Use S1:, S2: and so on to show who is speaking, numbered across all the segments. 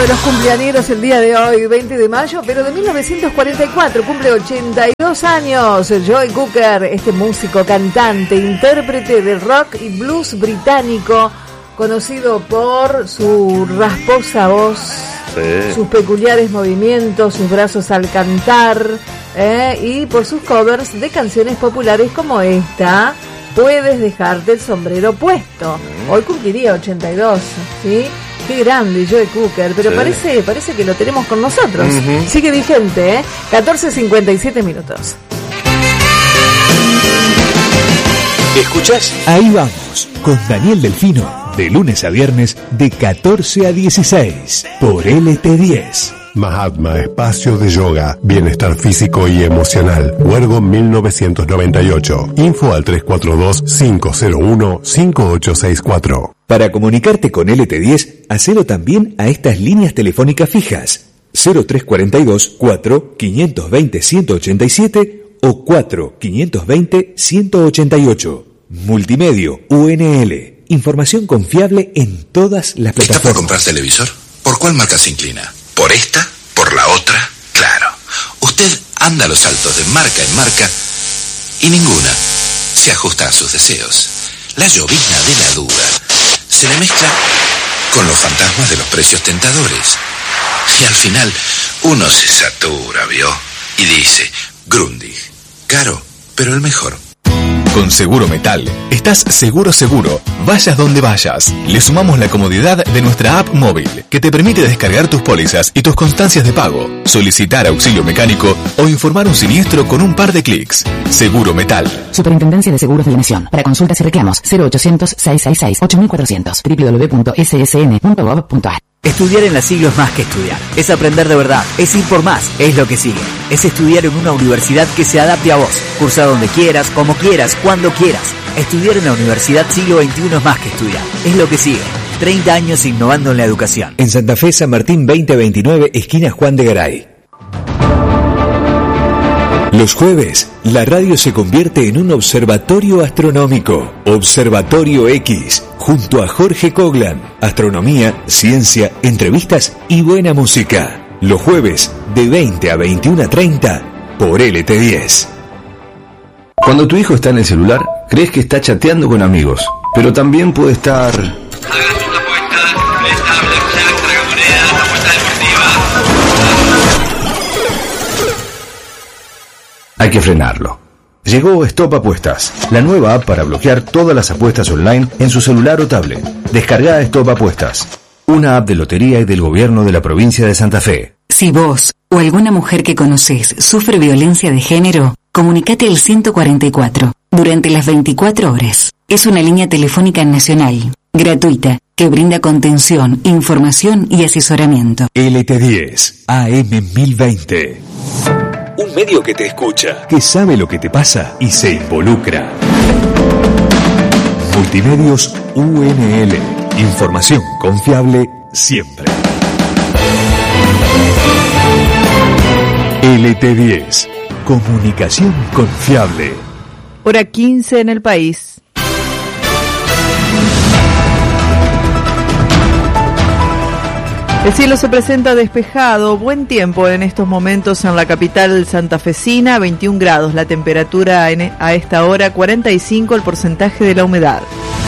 S1: de los cumpleañeros el día de hoy, 20 de mayo, pero de 1944, cumple 82 años. Joe Cocker, este músico, cantante, intérprete de rock y blues británico, conocido por su rasposa voz, sus peculiares movimientos, sus brazos al cantar, y por sus covers de canciones populares como esta, Puedes dejarte el sombrero puesto. Hoy cumpliría 82, ¿sí? Qué grande Joe Cocker, pero sí, parece que lo tenemos con nosotros. Sigue vigente, 14:57 minutos.
S2: ¿Escuchás? Ahí vamos, con Daniel Delfino, de lunes a viernes, de 14 a 16, por LT10.
S3: Mahatma, espacio de yoga, bienestar físico y emocional. Huergo 1998. Info al 342-501-5864.
S2: Para comunicarte con LT10, hacelo también a estas líneas telefónicas fijas. 0342 4 520 187 o 4 520 188. Multimedio UNL. Información confiable en todas las plataformas.
S4: ¿Está por comprar televisor? ¿Por cuál marca se inclina? ¿Por esta? ¿Por la otra? Claro. Usted anda a los saltos de marca en marca y ninguna se ajusta a sus deseos. La llovizna de la duda se le mezcla con los fantasmas de los precios tentadores. Y al final uno se satura, ¿vio? Y dice, Grundig, caro, pero el mejor.
S5: Con Seguro Metal, estás seguro. Vayas donde vayas. Le sumamos la comodidad de nuestra app móvil, que te permite descargar tus pólizas y tus constancias de pago, solicitar auxilio mecánico o informar un siniestro con un par de clics. Seguro Metal.
S6: Superintendencia de Seguros de la Nación. Para consultas y reclamos, 0800-666-8400, www.ssn.gov.ar.
S7: Estudiar en la Siglo es más que estudiar. Es aprender de verdad. Es ir por más. Es lo que sigue. Es estudiar en una universidad que se adapte a vos. Cursa donde quieras, como quieras, cuando quieras. Estudiar en la Universidad Siglo XXI es más que estudiar. Es lo que sigue. 30 años innovando en la educación.
S2: En Santa Fe, San Martín 2029, esquina Juan de Garay. Los jueves, la radio se convierte en un observatorio astronómico. Observatorio X, junto a Jorge Coglan. Astronomía, ciencia, entrevistas y buena música. Los jueves, de 20 a 21:30, por LT10.
S8: Cuando tu hijo está en el celular, crees que está chateando con amigos, pero también puede estar... Hay que frenarlo. Llegó Stop Apuestas, la nueva app para bloquear todas las apuestas online en su celular o tablet. Descarga Stop Apuestas, una app de lotería y del gobierno de la provincia de Santa Fe.
S6: Si vos o alguna mujer que conocés sufre violencia de género, comunicate al 144 durante las 24 horas. Es una línea telefónica nacional, gratuita, que brinda contención, información y asesoramiento.
S2: LT10, AM 1020. Un medio que te escucha, que sabe lo que te pasa y se involucra. Multimedios UNL. Información confiable siempre. LT10. Comunicación confiable.
S9: Hora 15 en el país. El cielo se presenta despejado, buen tiempo en estos momentos en la capital santafesina, 21 grados la temperatura a esta hora, 45 el porcentaje de la humedad.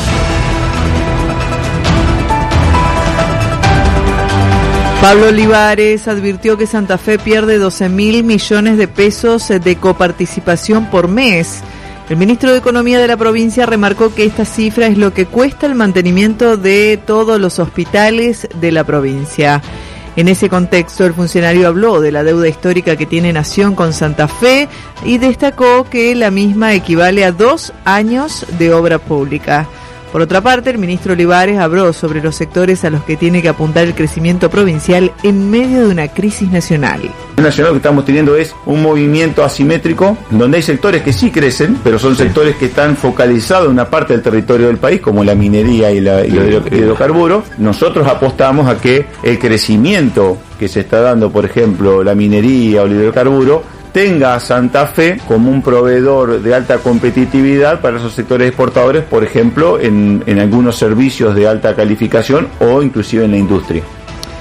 S9: Pablo Olivares advirtió que Santa Fe pierde 12.000 millones de pesos de coparticipación por mes. El ministro de Economía de la provincia remarcó que esta cifra es lo que cuesta el mantenimiento de todos los hospitales de la provincia. En ese contexto, el funcionario habló de la deuda histórica que tiene Nación con Santa Fe y destacó que la misma equivale a 2 años de obra pública. Por otra parte, el ministro Olivares habló sobre los sectores a los que tiene que apuntar el crecimiento provincial en medio de una crisis nacional.
S10: El nacional que estamos teniendo es un movimiento asimétrico, donde hay sectores que sí crecen, pero son sectores que están focalizados en una parte del territorio del país, como la minería y los hidrocarburos. Nosotros apostamos a que el crecimiento que se está dando, por ejemplo, la minería o el hidrocarburo, tenga a Santa Fe como un proveedor de alta competitividad para esos sectores exportadores, por ejemplo, en algunos servicios de alta calificación o inclusive en la industria.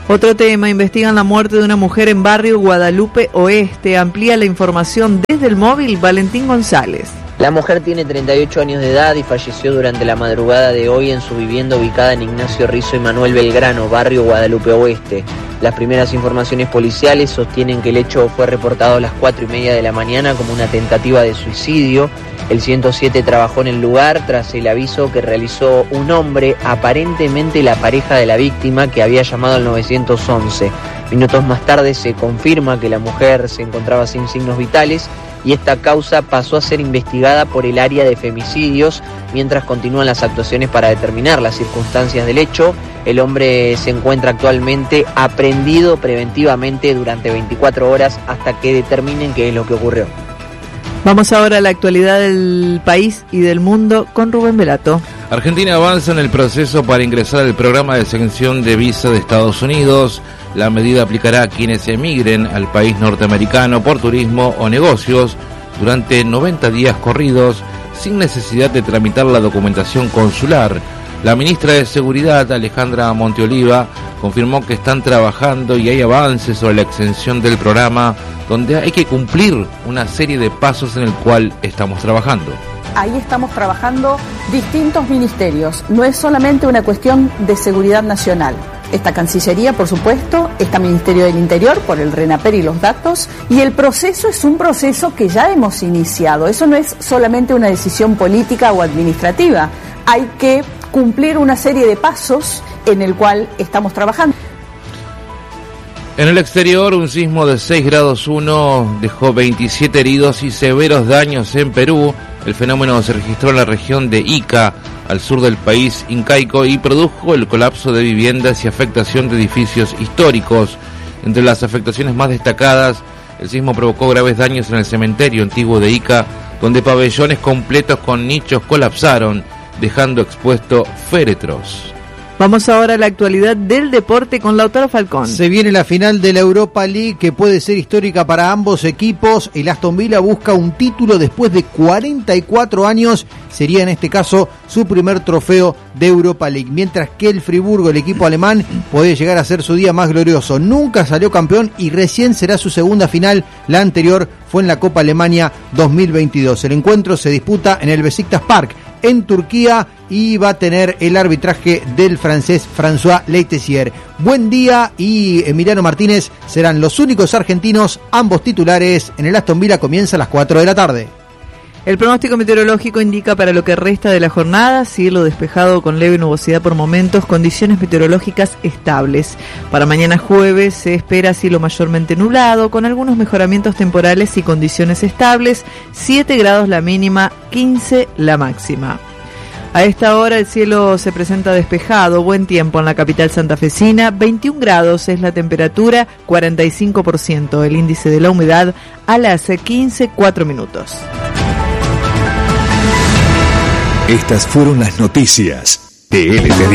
S9: Otro tema, investigan la muerte de una mujer en barrio Guadalupe Oeste. Amplía la información desde el móvil Valentín González.
S11: La mujer tiene 38 años de edad y falleció durante la madrugada de hoy en su vivienda ubicada en Ignacio Rizzo y Manuel Belgrano, barrio Guadalupe Oeste. Las primeras informaciones policiales sostienen que el hecho fue reportado a las 4:30 de la mañana como una tentativa de suicidio. El 107 trabajó en el lugar tras el aviso que realizó un hombre, aparentemente la pareja de la víctima, que había llamado al 911. Minutos más tarde se confirma que la mujer se encontraba sin signos vitales y esta causa pasó a ser investigada por el área de femicidios mientras continúan las actuaciones para determinar las circunstancias del hecho. El hombre se encuentra actualmente aprehendido preventivamente durante 24 horas hasta que determinen qué es lo que ocurrió.
S9: Vamos ahora a la actualidad del país y del mundo con Rubén Velato.
S12: Argentina avanza en el proceso para ingresar al programa de exención de visa de Estados Unidos. La medida aplicará a quienes emigren al país norteamericano por turismo o negocios durante 90 días corridos sin necesidad de tramitar la documentación consular. La ministra de Seguridad, Alejandra Monteoliva, confirmó que están trabajando y hay avances sobre la exención del programa, donde hay que cumplir una serie de pasos en el cual estamos trabajando.
S13: Ahí estamos trabajando distintos ministerios, no es solamente una cuestión de seguridad nacional. Esta Cancillería, por supuesto, está Ministerio del Interior por el RENAPER y los datos, y el proceso es un proceso que ya hemos iniciado. Eso no es solamente una decisión política o administrativa, hay que cumplir una serie de pasos en el cual estamos trabajando.
S12: En el exterior, un sismo de 6 grados 1 dejó 27 heridos y severos daños en Perú. El fenómeno se registró en la región de Ica, al sur del país incaico, y produjo el colapso de viviendas y afectación de edificios históricos. Entre las afectaciones más destacadas, el sismo provocó graves daños en el cementerio antiguo de Ica, donde pabellones completos con nichos colapsaron, dejando expuestos féretros.
S9: Vamos ahora a la actualidad del deporte con Lautaro Falcón.
S14: Se viene la final de la Europa League, que puede ser histórica para ambos equipos. El Aston Villa busca un título después de 44 años. Sería en este caso su primer trofeo de Europa League. Mientras que el Friburgo, el equipo alemán, puede llegar a ser su día más glorioso. Nunca salió campeón y recién será su segunda final. La anterior fue en la Copa Alemania 2022. El encuentro se disputa en el Beşiktaş Park, en Turquía, y va a tener el arbitraje del francés François Leitessier. Buen día y Emiliano Martínez serán los únicos argentinos, ambos titulares. En el Aston Villa comienza a las 4 de la tarde.
S9: El pronóstico meteorológico indica para lo que resta de la jornada cielo despejado con leve nubosidad por momentos, condiciones meteorológicas estables. Para mañana jueves se espera cielo mayormente nublado, con algunos mejoramientos temporales y condiciones estables, 7 grados la mínima, 15 la máxima. A esta hora el cielo se presenta despejado, buen tiempo en la capital santafesina, 21 grados es la temperatura, 45% el índice de la humedad a las 15:04 minutos.
S2: Estas fueron las noticias de LT10.